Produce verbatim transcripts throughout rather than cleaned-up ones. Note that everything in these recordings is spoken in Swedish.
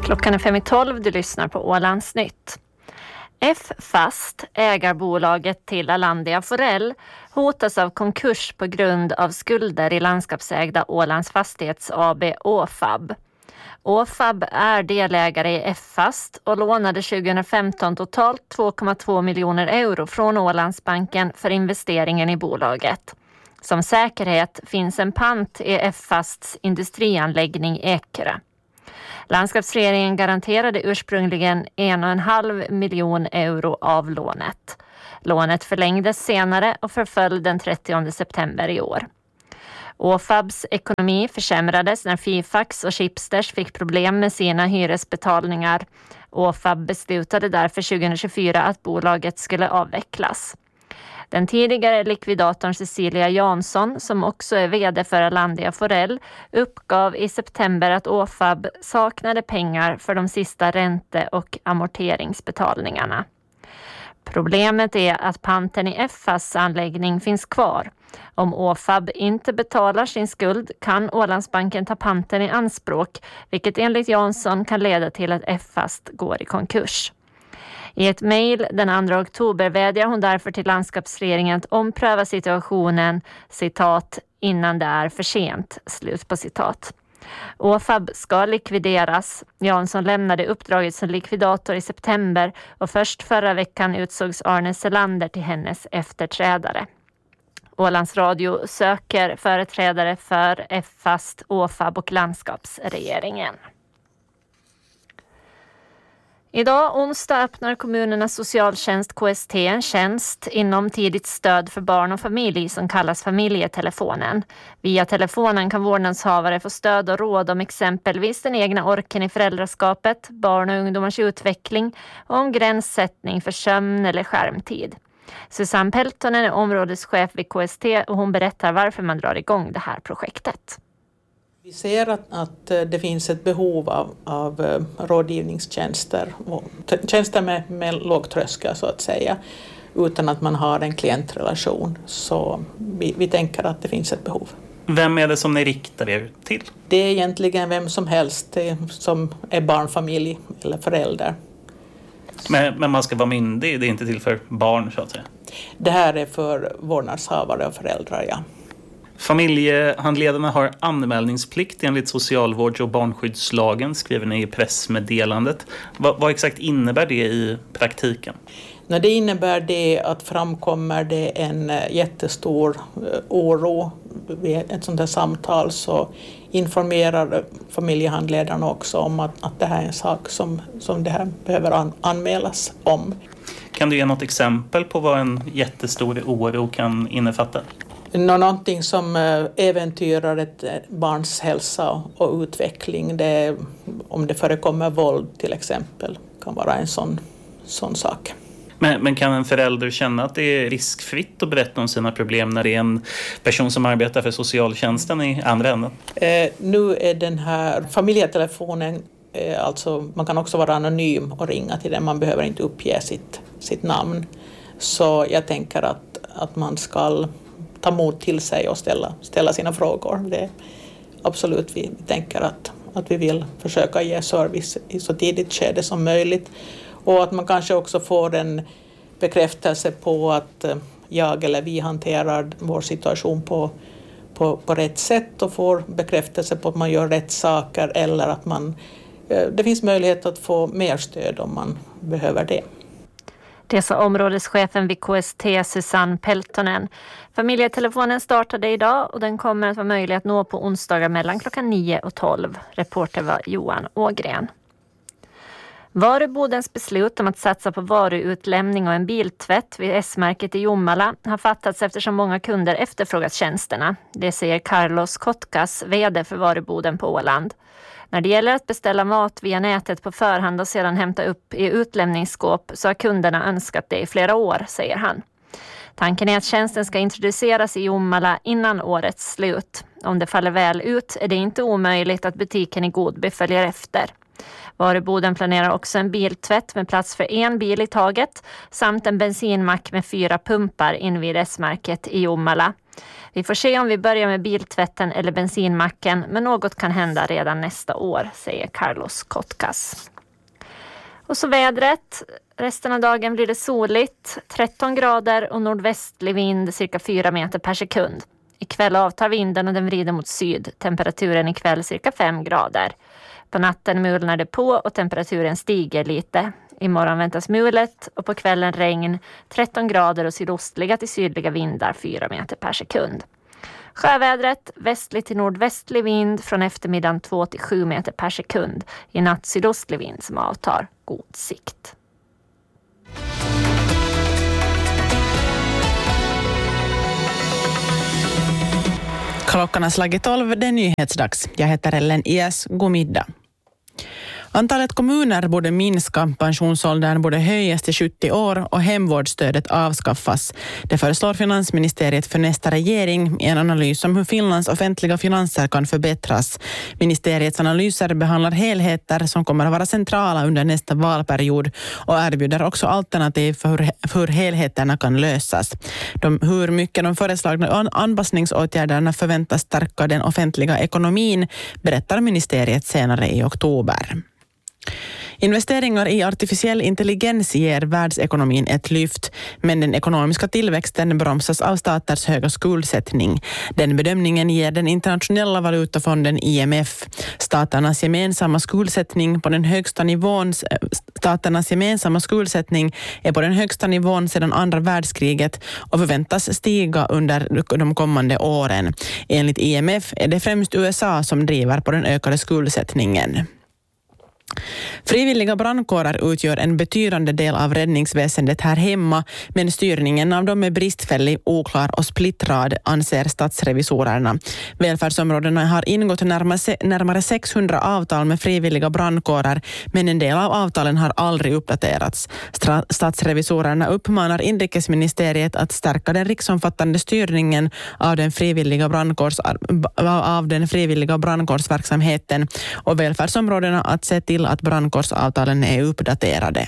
Klockan är fem i tolv, du lyssnar på Ålandsnytt. F-Fast, ägarbolaget till Alandia Forell, hotas av konkurs på grund av skulder i landskapsägda Ålands Fastighets A B Åfab. Åfab är delägare i F-Fast och lånade tjugohundrafemton totalt två komma två miljoner euro från Ålandsbanken för investeringen i bolaget. Som säkerhet finns en pant i F-Fasts industrianläggning Ekerö. Landskapsregeringen garanterade ursprungligen en och en halv miljon euro av lånet. Lånet förlängdes senare och förföll den trettionde september i år. Åfabs ekonomi försämrades när Fifax och Schibsters fick problem med sina hyresbetalningar. Åfab beslutade därför tjugohundratjugofyra att bolaget skulle avvecklas. Den tidigare likvidatorn Cecilia Jansson, som också är vd för Alandia Forell, uppgav i september att Åfab saknade pengar för de sista ränte- och amorteringsbetalningarna. Problemet är att panten i F-Fasts anläggning finns kvar. Om Åfab inte betalar sin skuld kan Ålandsbanken ta panten i anspråk, vilket enligt Jansson kan leda till att F-Fast går i konkurs. I ett mejl den andra oktober vädjar hon därför till landskapsregeringen att ompröva situationen, citat, innan det är för sent, slut på citat. Åfab ska likvideras. Jansson lämnade uppdraget som likvidator i september och först förra veckan utsågs Arne Selander till hennes efterträdare. Ålands Radio söker företrädare för F-Fast, Åfab och landskapsregeringen. Idag onsdag öppnar kommunernas socialtjänst K S T en tjänst inom tidigt stöd för barn och familj som kallas familjetelefonen. Via telefonen kan vårdnadshavare få stöd och råd om exempelvis den egna orken i föräldraskapet, barn och ungdomars utveckling och om gränssättning för sömn eller skärmtid. Susanne Peltonen är områdeschef vid K S T och hon berättar varför man drar igång det här projektet. Vi ser att, att det finns ett behov av, av rådgivningstjänster, och tjänster med, med låg tröskel så att säga, utan att man har en klientrelation. Så vi, vi tänker att det finns ett behov. Vem är det som ni riktar er till? Det är egentligen vem som helst som är barnfamilj eller förälder. Men, men man ska vara myndig, det är inte till för barn så att säga? Det här är för vårdnadshavare och föräldrar, ja. Familjehandledarna har anmälningsplikt enligt socialvårds- och barnskyddslagen, skriver ni i pressmeddelandet. Vad, vad exakt innebär det i praktiken? Det innebär det att framkommer det en jättestor oro vid ett sånt här samtal, så informerar familjehandledarna också om att, att det här är en sak som, som det här behöver an, anmälas om. Kan du ge något exempel på vad en jättestor oro kan innefatta? Någonting som äventyrar ett barns hälsa och utveckling, det, om det förekommer våld till exempel, kan vara en sån, sån sak. Men, men kan en förälder känna att det är riskfritt att berätta om sina problem när det är en person som arbetar för socialtjänsten i andra änden? Eh, nu är den här familjetelefonen, eh, alltså man kan också vara anonym och ringa till den, man behöver inte uppge sitt, sitt namn. Så jag tänker att, att man ska ta mod till sig och ställa, ställa sina frågor. Det är absolut, vi tänker att, att vi vill försöka ge service i så tidigt skede som möjligt. Och att man kanske också får en bekräftelse på att jag eller vi hanterar vår situation på, på, på rätt sätt och får bekräftelse på att man gör rätt saker, eller att man, det finns möjlighet att få mer stöd om man behöver det. Det sa områdeschefen vid K S T, Susanne Peltonen. Familjetelefonen startade idag och den kommer att vara möjlig att nå på onsdagar mellan klockan nio och tolv. Reporter var Johan Ågren. Varubodens beslut om att satsa på varuutlämning och en biltvätt vid S-märket i Jomala har fattats eftersom många kunder efterfrågat tjänsterna. Det säger Carlos Kotkas, vd för Varuboden på Åland. När det gäller att beställa mat via nätet på förhand och sedan hämta upp i utlämningsskåp så har kunderna önskat det i flera år, säger han. Tanken är att tjänsten ska introduceras i Jomala innan årets slut. Om det faller väl ut är det inte omöjligt att butiken i Godby följer efter. Varuboden planerar också en biltvätt med plats för en bil i taget samt en bensinmack med fyra pumpar invid S-märket i Jomala. Vi får se om vi börjar med biltvätten eller bensinmacken, men något kan hända redan nästa år, säger Carlos Kotkas. Och så vädret. Resten av dagen blir det soligt, tretton grader och nordvästlig vind cirka fyra meter per sekund. Ikväll avtar vinden och den vrider mot syd. Temperaturen ikväll cirka fem grader. På natten mulnar det på och temperaturen stiger lite. Imorgon väntas mulet och på kvällen regn, tretton grader och sydostliga till sydliga vindar fyra meter per sekund. Sjövädret, västlig till nordvästlig vind från eftermiddagen två till sju meter per sekund. I natt sydostlig vind som avtar, god sikt. Klockan har slagit tolv, det är nyhetsdags. Jag heter Ellen Ies, god middag. Antalet kommuner borde minska, pensionsåldern borde höjas till sjuttio år och hemvårdsstödet avskaffas. Det föreslår finansministeriet för nästa regering i en analys om hur Finlands offentliga finanser kan förbättras. Ministeriets analyser behandlar helheter som kommer att vara centrala under nästa valperiod och erbjuder också alternativ för hur, för hur helheterna kan lösas. De, hur mycket de föreslagna anpassningsåtgärderna förväntas stärka den offentliga ekonomin berättar ministeriet senare i oktober. Investeringar i artificiell intelligens ger världsekonomin ett lyft, men den ekonomiska tillväxten bromsas av staters höga skuldsättning. Den bedömningen ger den internationella valutafonden I M F. Staternas gemensamma skuldsättning på den högsta nivån, staternas gemensamma skuldsättning är på den högsta nivån sedan andra världskriget och förväntas stiga under de kommande åren. Enligt I M F är det främst U S A som driver på den ökade skuldsättningen. Frivilliga brandkårer utgör en betydande del av räddningsväsendet här hemma, men styrningen av dem är bristfällig, oklar och splittrad, anser statsrevisorerna. Välfärdsområdena har ingått närmare sexhundra avtal med frivilliga brandkårer, men en del av avtalen har aldrig uppdaterats. Statsrevisorerna uppmanar inrikesministeriet att stärka den riksomfattande styrningen av den frivilliga brandkårs, av den frivilliga brandkårsverksamheten och välfärdsområdena att se till att brandkårsavtalen är uppdaterade.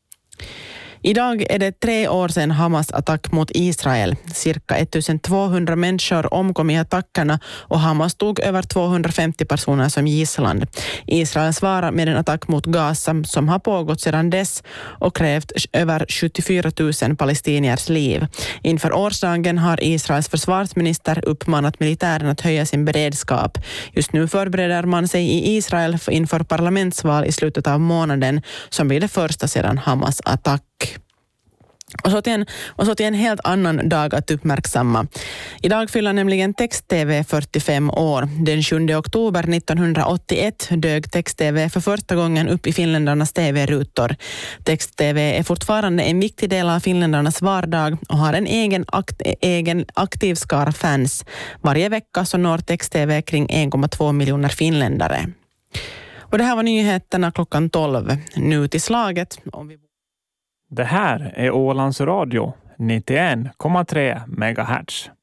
Idag är det tre år sedan Hamas attack mot Israel. Cirka ettusentvåhundra människor omkom i attackerna och Hamas tog över tvåhundrafemtio personer som gisslan. Israel svarar med en attack mot Gaza som har pågått sedan dess och krävt över sjuttiofyra tusen palestiniers liv. Inför årsdagen har Israels försvarsminister uppmanat militären att höja sin beredskap. Just nu förbereder man sig i Israel inför parlamentsval i slutet av månaden som blir det första sedan Hamas attack. Och så, till en, och så till en helt annan dag att uppmärksamma. Idag fyller nämligen text-T V fyrtiofem år. Den sjunde oktober nittonhundraåttioett dög text-T V för första gången upp i finländarnas T V-rutor. Text-T V är fortfarande en viktig del av finländarnas vardag och har en egen, akt, egen aktiv skara fans. Varje vecka så når text-T V kring en komma två miljoner finländare. Och det här var nyheterna klockan tolv. Nu till slaget. Om vi... Det här är Ålands Radio, nittioen komma tre megahertz.